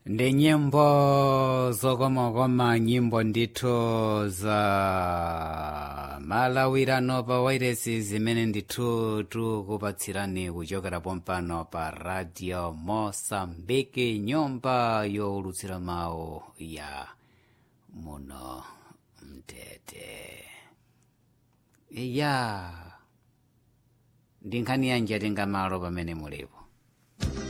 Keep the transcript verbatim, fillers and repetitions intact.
ndi nyimbo zokomokoma, nyimbo ndithu za malawirano pa wairesi zimene ndithu tikupatsirani kuchokera pompano pa radio Mosambiki, nyumba yowulutsira mawu ya muno mtete. iya ndi nkhani yanji yatenga malo pamene mulipo.